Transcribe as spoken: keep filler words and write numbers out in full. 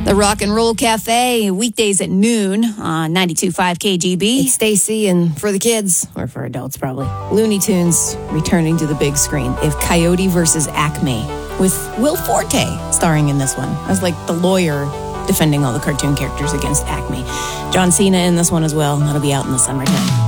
The Rock and Roll Cafe, weekdays at noon on ninety-two point five K G B. It's Stacy, and for the kids, or for adults probably, Looney Tunes returning to the big screen. They have Coyote versus Acme, with Will Forte starring in this one as like the lawyer defending all the cartoon characters against Acme. John Cena in this one as well. That'll be out in the summertime.